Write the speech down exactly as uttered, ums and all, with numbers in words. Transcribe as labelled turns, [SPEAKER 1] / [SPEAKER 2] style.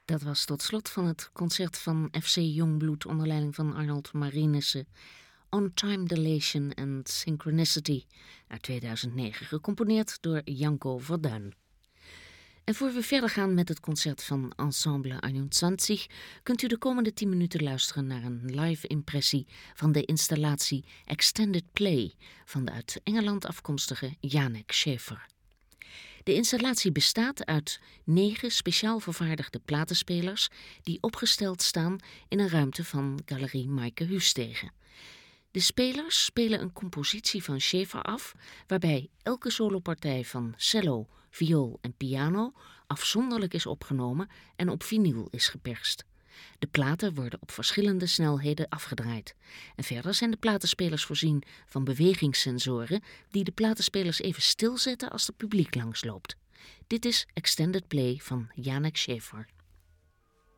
[SPEAKER 1] Dat was tot slot van het concert van F C Jongbloed onder leiding van Arnold Marinissen. On Time Dilation and Synchronicity uit tweeduizend negen, gecomponeerd door Janko Verduin. En voor we verder gaan met het concert van Ensemble eenentwintig, kunt u de komende tien minuten luisteren naar een live impressie van de installatie Extended Play van de uit Engeland afkomstige Janek Schäfer. De installatie bestaat uit negen speciaal vervaardigde platenspelers die opgesteld staan in een ruimte van Galerie Maaike Huustegen. De spelers spelen een compositie van Schäfer af, waarbij elke solopartij van cello, viool en piano afzonderlijk is opgenomen en op vinyl is geperst. De platen worden op verschillende snelheden afgedraaid. En verder zijn de platenspelers voorzien van bewegingssensoren die de platenspelers even stilzetten als het publiek langsloopt. Dit is Extended Play van Janek Schäfer.